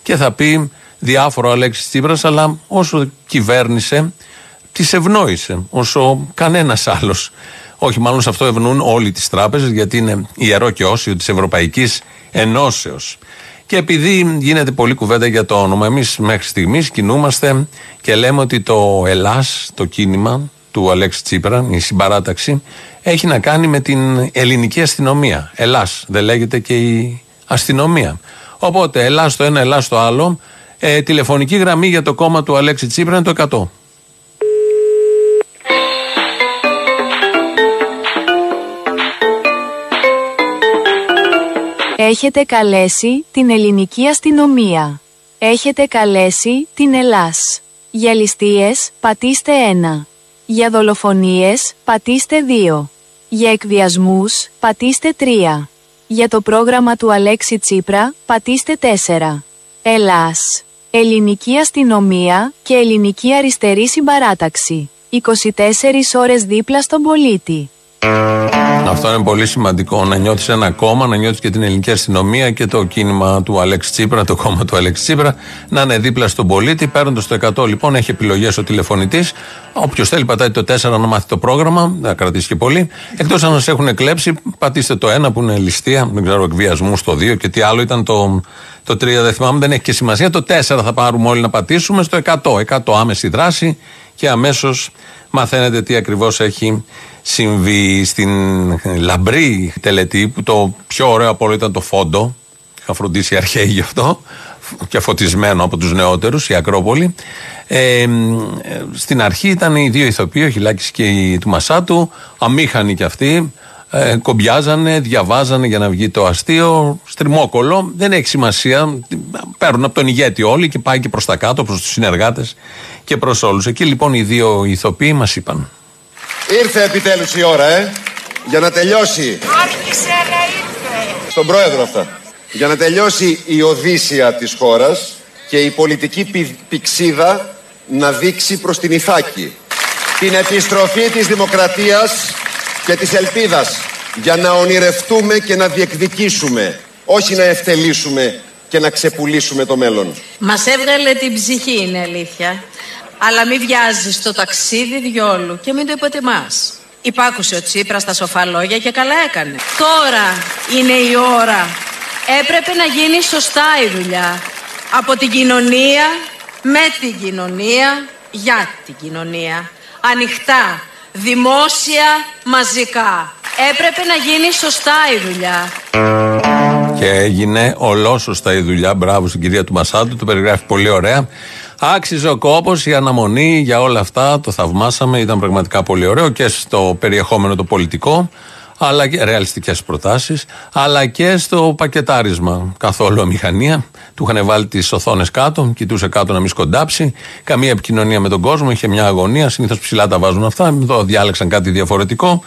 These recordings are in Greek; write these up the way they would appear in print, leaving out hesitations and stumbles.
και θα πει διάφορο ο Αλέξης Τσίπρας, αλλά όσο κυβέρνησε, τις ευνόησε όσο κανένας άλλος. Όχι, μάλλον σε αυτό ευνοούν όλοι τις τράπεζες, γιατί είναι ιερό και όσιο της Ευρωπαϊκής Ενώσεως. Και επειδή γίνεται πολλή κουβέντα για το όνομα, εμείς μέχρι στιγμής κινούμαστε και λέμε ότι το Ελλάς, το κίνημα του Αλέξη Τσίπρα, η συμπαράταξη, έχει να κάνει με την ελληνική αστυνομία. Ελλάς, δεν λέγεται και η αστυνομία. Οπότε, Ελλάς το ένα, Ελλάς το άλλο. Τηλεφωνική γραμμή για το κόμμα του Αλέξη Τσίπρα είναι το 100. Έχετε καλέσει την ελληνική αστυνομία. Έχετε καλέσει την Ελλάς. Για ληστείες, πατήστε 1. Για δολοφονίες, πατήστε 2. Για εκβιασμούς, πατήστε 3. Για το πρόγραμμα του Αλέξη Τσίπρα, πατήστε 4. Ελλάς. Ελληνική αστυνομία και ελληνική αριστερή συμπαράταξη. 24 ώρες δίπλα στον πολίτη. Αυτό είναι πολύ σημαντικό, να νιώθεις ένα κόμμα, να νιώθεις και την ελληνική αστυνομία και το κίνημα του Αλέξη Τσίπρα, το κόμμα του Αλέξη Τσίπρα, να είναι δίπλα στον πολίτη. Παίρνοντας το 100, λοιπόν, έχει επιλογές ο τηλεφωνητής. Όποιος θέλει, πατάει το 4 να μάθει το πρόγραμμα, δεν θα κρατήσει και πολύ. Εκτός αν σας έχουν κλέψει, πατήστε το 1 που είναι ληστεία, δεν ξέρω, εκβιασμού, στο 2 και τι άλλο ήταν το 3, δεν θυμάμαι, δεν έχει και σημασία. Το 4 θα πάρουμε όλοι να πατήσουμε, στο 100 άμεση δράση και αμέσως μαθαίνετε τι ακριβώς έχει συμβεί. Στην λαμπρή τελετή, που το πιο ωραίο από όλο ήταν το φόντο, είχα φροντίσει αρχαίοι γι' αυτό, και φωτισμένο από τους νεότερους, η Ακρόπολη. Στην αρχή ήταν οι δύο ηθοποιοί, ο Χιλάκης και η του Μασάτου, αμήχανοι κι αυτοί, κομπιάζανε, διαβάζανε για να βγει το αστείο, στριμόκολο, δεν έχει σημασία, παίρνουν από τον ηγέτη όλοι και πάει και προς τα κάτω, προς τους συνεργάτες και προς όλους. Εκεί λοιπόν οι δύο ηθοποιοί μας είπαν: ήρθε επιτέλους η ώρα, για να τελειώσει. Άρχισε να ήρθε. Στον πρόεδρο αυτά. Για να τελειώσει η οδύσσια της χώρας και η πολιτική πηξίδα να δείξει προς την Ιθάκη. Την επιστροφή της δημοκρατίας και της ελπίδας, για να ονειρευτούμε και να διεκδικήσουμε, όχι να ευτελίσουμε και να ξεπουλήσουμε το μέλλον. Μας έβγαλε την ψυχή, είναι αλήθεια. Αλλά μη βιάζεις το ταξίδι διόλου και μην το υποτιμάς. Υπάκουσε ο Τσίπρας στα σοφά λόγια και καλά έκανε. Τώρα είναι η ώρα. Έπρεπε να γίνει σωστά η δουλειά. Από την κοινωνία, με την κοινωνία, για την κοινωνία. Ανοιχτά, δημόσια, μαζικά. Έπρεπε να γίνει σωστά η δουλειά. Και έγινε ολόσωστα η δουλειά. Μπράβο στην κυρία του Μασάντου, το περιγράφει πολύ ωραία. Άξιζε ο κόπος, η αναμονή για όλα αυτά, το θαυμάσαμε, ήταν πραγματικά πολύ ωραίο και στο περιεχόμενο το πολιτικό, αλλά και ρεαλιστικές προτάσεις, αλλά και στο πακετάρισμα. Καθόλου αμηχανία, του είχαν βάλει τις οθόνες κάτω, κοιτούσε κάτω να μην σκοντάψει, καμία επικοινωνία με τον κόσμο, είχε μια αγωνία, συνήθως ψηλά τα βάζουν αυτά, εδώ διάλεξαν κάτι διαφορετικό.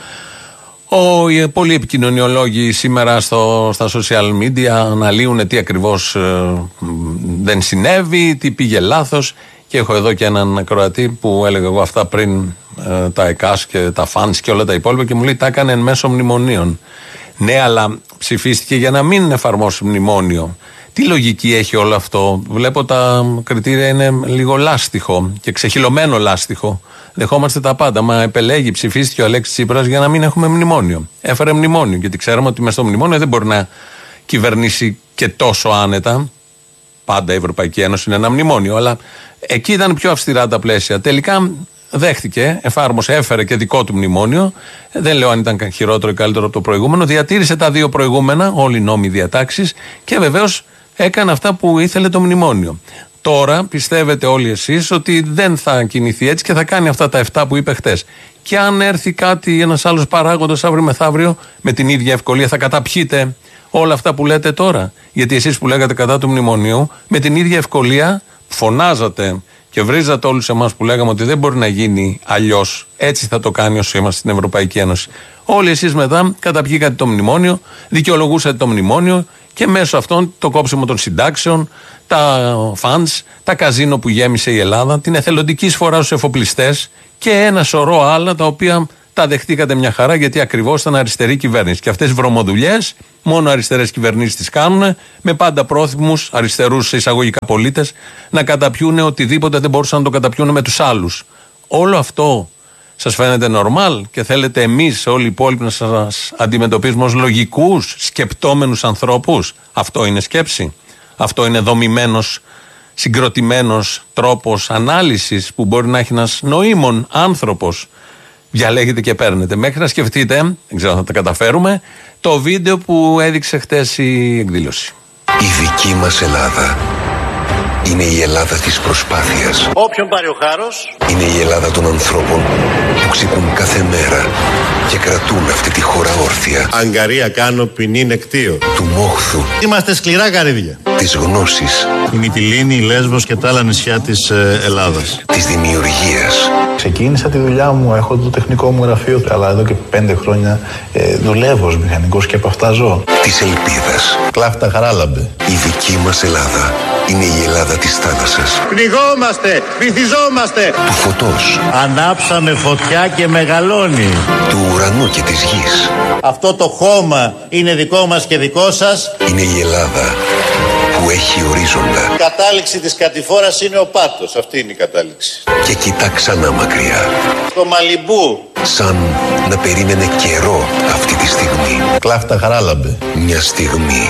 Οι πολλοί επικοινωνιολόγοι σήμερα στα social media αναλύουν τι ακριβώς δεν συνέβη, τι πήγε λάθος. Και έχω εδώ και έναν ακροατή που έλεγα εγώ αυτά πριν, τα ΕΚΑΣ και τα φανς και όλα τα υπόλοιπα, και μου λέει τα έκανε εν μέσω μνημονίων. Ναι, αλλά ψηφίστηκε για να μην εφαρμόσει μνημόνιο. Τι λογική έχει όλο αυτό? Βλέπω τα κριτήρια είναι λίγο λάστιχο και ξεχυλωμένο λάστιχο. Δεχόμαστε τα πάντα. Μα επελέγει, ψηφίστηκε ο Αλέξης Τσίπρας για να μην έχουμε μνημόνιο. Έφερε μνημόνιο, γιατί ξέρουμε ότι μες στο μνημόνιο δεν μπορεί να κυβερνήσει και τόσο άνετα. Πάντα η Ευρωπαϊκή Ένωση είναι ένα μνημόνιο, αλλά εκεί ήταν πιο αυστηρά τα πλαίσια. Τελικά δέχτηκε, εφάρμοσε, έφερε και δικό του μνημόνιο. Δεν λέω αν ήταν χειρότερο ή καλύτερο από το προηγούμενο. Διατήρησε τα δύο προηγούμενα, όλοι οι νόμοι, διατάξεις, και βεβαίως έκανε αυτά που ήθελε το μνημόνιο. Τώρα πιστεύετε όλοι εσείς ότι δεν θα κινηθεί έτσι και θα κάνει αυτά τα 7 που είπε χτες. Και αν έρθει κάτι, ένας άλλος παράγοντας αύριο μεθαύριο, με την ίδια ευκολία θα καταπιείτε όλα αυτά που λέτε τώρα? Γιατί εσείς που λέγατε κατά του μνημονίου, με την ίδια ευκολία φωνάζατε και βρίζατε όλους εμάς που λέγαμε ότι δεν μπορεί να γίνει αλλιώς. Έτσι θα το κάνει όσο είμαστε στην Ευρωπαϊκή Ένωση. Όλοι εσείς μετά καταπιήκατε το μνημόνιο, δικαιολογούσατε το μνημόνιο και μέσω αυτών το κόψιμο των συντάξεων, τα φαντς, τα καζίνο που γέμισε η Ελλάδα, την εθελοντική εισφορά στους εφοπλιστές και ένα σωρό άλλα τα οποία Τα δεχτήκατε μια χαρά, γιατί ακριβώς ήταν αριστερή κυβέρνηση. Και αυτές οι βρωμοδουλειές μόνο αριστερές κυβερνήσεις τις κάνουν, με πάντα πρόθυμους αριστερούς εισαγωγικά πολίτες να καταπιούν οτιδήποτε δεν μπορούσαν να το καταπιούν με τους άλλους. Όλο αυτό σας φαίνεται νορμάλ και θέλετε εμείς όλοι οι υπόλοιποι να σας αντιμετωπίζουμε ως λογικούς, σκεπτόμενους ανθρώπους? Αυτό είναι σκέψη? Αυτό είναι δομημένος, συγκροτημένος τρόπος ανάλυσης που μπορεί να έχει ένας νοήμων άνθρωπος? Διαλέγετε και παίρνετε. Μέχρι να σκεφτείτε, δεν ξέρω αν θα τα καταφέρουμε, το βίντεο που έδειξε χτες η εκδήλωση. Η δική μας Ελλάδα είναι η Ελλάδα της προσπάθειας. Όποιον πάρει ο χάρος. Είναι η Ελλάδα των ανθρώπων που ξυπνούν κάθε μέρα και κρατούν αυτή τη χώρα όρθια. Αγκαρία κάνω, ποινή νεκτίο. Του μόχθου. Είμαστε σκληρά καρύδια. Της γνώσης. Η Μυτιλήνη, η Λέσβος και τα άλλα νησιά της Ελλάδας. Της δημιουργίας. Ξεκίνησα τη δουλειά μου, έχω το τεχνικό μου γραφείο, αλλά εδώ και 5 χρόνια δουλεύω ως μηχανικός και από αυτά ζω. Της ελπίδας. Κλάφτα χαράλαμπε. Η δική μας Ελλάδα είναι η Ελλάδα της θάλασσας. Πνιγόμαστε, βυθιζόμαστε. Του φωτός. Ανάψαμε φωτιά και μεγαλώνει. Του ουρανού και της γης. Αυτό το χώμα είναι δικό μας και δικό σας. Είναι η Ελλάδα που έχει ορίζοντα. Η κατάληξη της κατηφόρας είναι ο πάτος. Αυτή είναι η κατάληξη. Και κοιτά ξανά μακριά. Στο Μαλιμπού. Σαν να περίμενε καιρό αυτή τη στιγμή. Κλάφτα χαράλαμπε. Μια στιγμή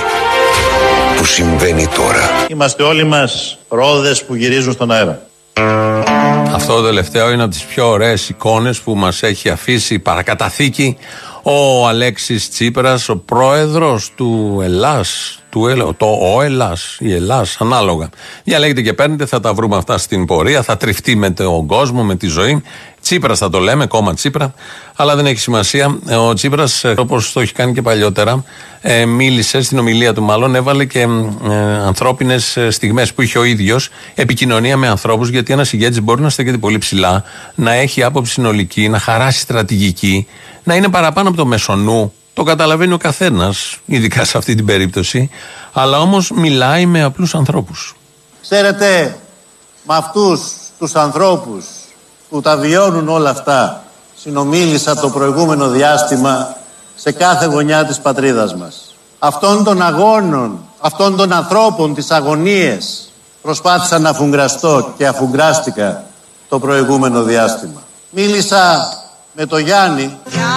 που συμβαίνει τώρα. Είμαστε όλοι μας ρόδες που γυρίζουν στον αέρα. Αυτό το τελευταίο είναι από τις πιο ωραίες εικόνες που μας έχει αφήσει παρακαταθήκη ο Αλέξης Τσίπρας, ο πρόεδρος του Ελλάς, ο Ελλάς, η Ελλάς, ανάλογα. Διαλέγετε και παίρνετε, θα τα βρούμε αυτά στην πορεία, θα τριφτεί με τον κόσμο, με τη ζωή. Τσίπρας θα το λέμε, κόμμα Τσίπρα, αλλά δεν έχει σημασία. Ο Τσίπρας, όπως το έχει κάνει και παλιότερα, μίλησε στην ομιλία του, μάλλον έβαλε και ανθρώπινες στιγμές που είχε ο ίδιος, επικοινωνία με ανθρώπους, γιατί ένας ηγέτης μπορεί να στέκεται πολύ ψηλά, να έχει άποψη συνολική, να χαράσει στρατηγική, να είναι παραπάνω από το μεσονού. Το καταλαβαίνει ο καθένας, ειδικά σε αυτή την περίπτωση, αλλά όμως μιλάει με απλούς ανθρώπους. Ξέρετε, με αυτούς τους ανθρώπους που τα βιώνουν όλα αυτά, συνομίλησα το προηγούμενο διάστημα σε κάθε γωνιά της πατρίδας μας. Αυτών των αγώνων, αυτών των ανθρώπων, τις αγωνίες, προσπάθησα να αφουγκραστώ και αφουγκράστηκα το προηγούμενο διάστημα. Μίλησα με τον Γιάννη.